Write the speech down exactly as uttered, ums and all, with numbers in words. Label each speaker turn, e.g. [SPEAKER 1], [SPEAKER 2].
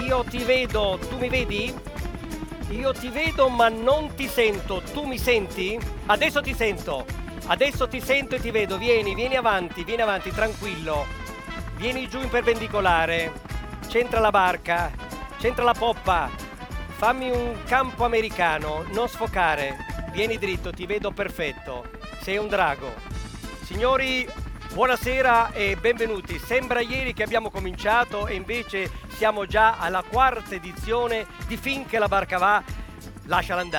[SPEAKER 1] Io ti vedo, tu mi vedi? Io ti vedo ma non ti sento, tu mi senti? Adesso ti sento, adesso ti sento e ti vedo, vieni, vieni avanti, vieni avanti, tranquillo. Vieni giù in perpendicolare, centra la barca, centra la poppa, fammi un campo americano, non sfocare, vieni dritto, ti vedo perfetto, sei un drago. Signori, buonasera e benvenuti. Sembra ieri che abbiamo cominciato e invece siamo già alla quarta edizione di Finché la barca va, lasciala andare.